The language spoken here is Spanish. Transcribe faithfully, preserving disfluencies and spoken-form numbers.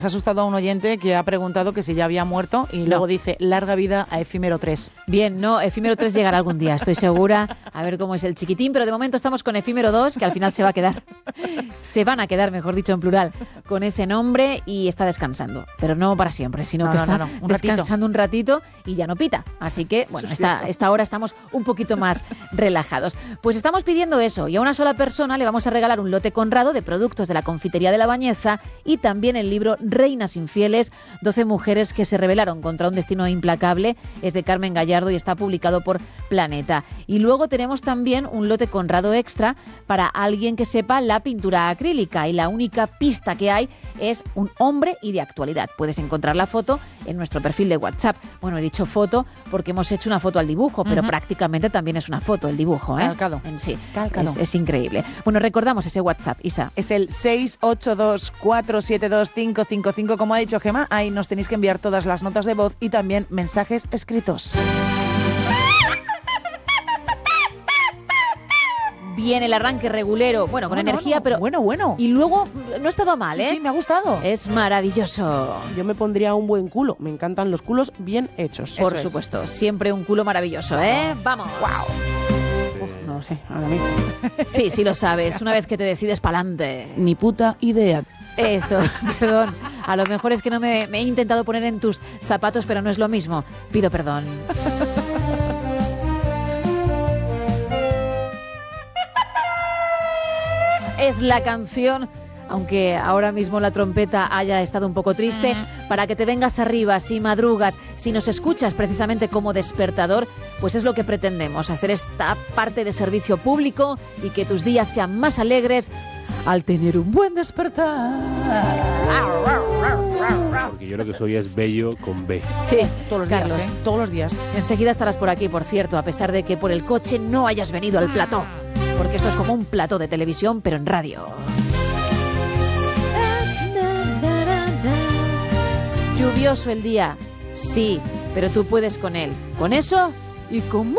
Se ha asustado a un oyente que ha preguntado que si ya había muerto y luego No. dice, larga vida a Efímero tres. Bien, no, Efímero tres llegará algún día, estoy segura, a ver cómo es el chiquitín, pero de momento estamos con Efímero dos, que al final se va a quedar, se van a quedar, mejor dicho, en plural, con ese nombre y está descansando, pero no para siempre, sino No, que no, está no, no, un ratito. descansando un ratito y ya no pita. Así que, bueno, Eso es esta, cierto. esta hora estamos un poquito más relajados. Pues estamos pidiendo eso y a una sola persona le vamos a regalar un lote Conrado de productos de la confitería de La Bañeza y también el libro Reinas Infieles, doce mujeres que se rebelaron contra un destino implacable. Es de Carmen Gallardo y está publicado por Planeta. Y luego tenemos también un lote Conrado extra para alguien que sepa la pintura acrílica y la única pista que hay es un hombre y de actualidad. Puedes encontrar la foto en nuestro perfil de WhatsApp. Bueno, he dicho foto porque hemos hecho una foto al dibujo, pero Ujú. prácticamente también es una foto el dibujo, ¿eh? Calcado. En sí. Calcado. Es, es increíble. Bueno, recordamos ese WhatsApp, Isa. Es el seis ocho dos, cuatro siete dos, cinco cinco cinco, como ha dicho Gemma. Ahí nos tenéis que enviar todas las notas de voz y también mensajes escritos. Bien, el arranque regulero, bueno, con Bueno, energía, bueno, pero... Bueno, bueno. Y luego no ha estado mal, Sí, ¿eh? sí, me ha gustado. Es maravilloso. Yo me pondría un buen culo. Me encantan los culos bien hechos. Por Eso es. supuesto, siempre un culo maravilloso, ¿eh? Vamos. Uf, no lo sé, ahora mismo. Sí, sí lo sabes, una vez que te decides pa'lante. Ni puta idea. Eso, perdón. A lo mejor es que no me, me he intentado poner en tus zapatos, pero no es lo mismo. Pido perdón. Es la canción, aunque ahora mismo la trompeta haya estado un poco triste, para que te vengas arriba, si madrugas, si nos escuchas precisamente como despertador, pues es lo que pretendemos, hacer esta parte de servicio público y que tus días sean más alegres al tener un buen despertar. Porque yo lo que soy es bello con B. Sí, Todos los Carlos. días, ¿eh? Todos los días. Enseguida estarás por aquí, por cierto, a pesar de que por el coche no hayas venido al plató, porque esto es como un plató de televisión, pero en radio. Lluvioso el día, sí, pero tú puedes con él. Con eso y con